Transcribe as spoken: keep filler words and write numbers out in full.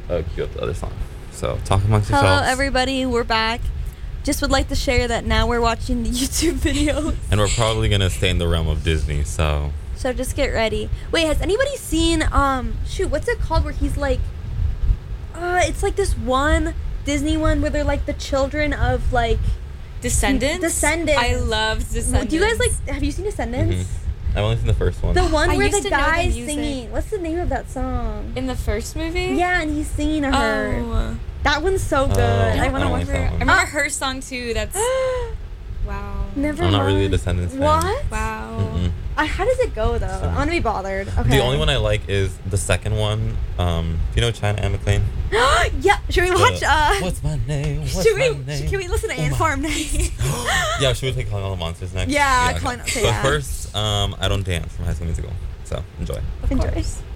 uh, cue up the other song. So talk amongst Hello, yourselves. everybody. We're back. Just would like to share that now we're watching the YouTube videos. And we're probably gonna stay in the realm of Disney. So So just get ready. Wait, has anybody seen um shoot, what's it called where he's like uh it's like this one Disney one where they're like the children of like Descendants? Descendants. I love Descendants. Do you guys like have you seen Descendants? mm-hmm. I've only seen the first one. The one I where used the to know the guy's music. singing. What's the name of that song? In the first movie? Yeah, and he's singing to her. Oh. That one's so good. Oh, I I want to don't watch like that I one. remember Ah. her song too. That's wow. Never I'm not really a mind. Descendants fan. What? Wow. Mm-mm. Uh, how does it go though? I want to be bothered. Okay. The only one I like is the second one. Um, do you know China Anne McClain? Yeah. Should we watch? Uh, What's my name? What's should my we? name? Can we listen to Oh Ant my- Farm next? Yeah, should we take Calling All the Monsters next? Yeah, okay. Calling- okay, But yeah. first, um, I Don't Dance from High School Musical. So enjoy. Of Enjoy. course.